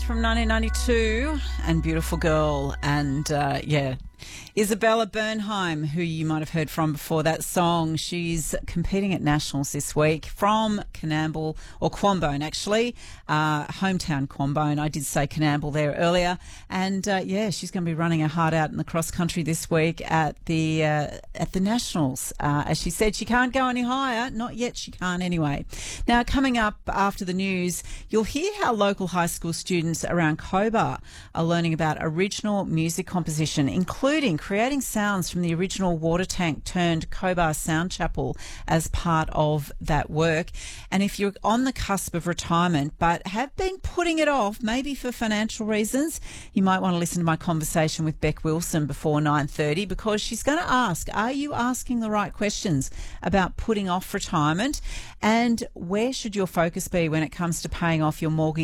from 1992 and Beautiful Girl. And, Isabella Bernheim, who you might have heard from before that song. She's competing at Nationals this week from Coonamble, or Quambone actually, hometown Quambone. I did say Coonamble there earlier. And, she's going to be running her heart out in the cross country this week at the Nationals. As she said, she can't go any higher. Not yet, she can't anyway. Now, coming up after the news, you'll hear how local high school students around Cobar are learning about original music composition, including creating sounds from the original water tank turned Cobar Sound Chapel as part of that work. And if you're on the cusp of retirement but have been putting it off, maybe for financial reasons, you might want to listen to my conversation with Beck Wilson before 9:30, because she's going to ask, are you asking the right questions about putting off retirement? And where should your focus be when it comes to paying off your mortgage